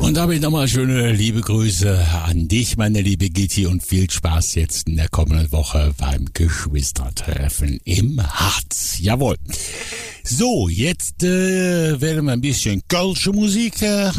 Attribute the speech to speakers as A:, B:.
A: Und damit nochmal schöne liebe Grüße an dich, meine liebe Gitti, und viel Spaß jetzt in der kommenden Woche beim Geschwistertreffen im Harz. Jawohl. So, jetzt werden wir ein bisschen kölsche Musik